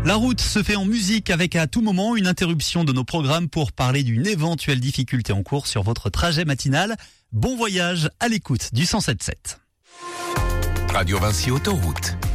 La route se fait en musique avec à tout moment une interruption de nos programmes pour parler d'une éventuelle difficulté en cours sur votre trajet matinal. Bon voyage à l'écoute du 107.7. Radio Vinci Autoroute.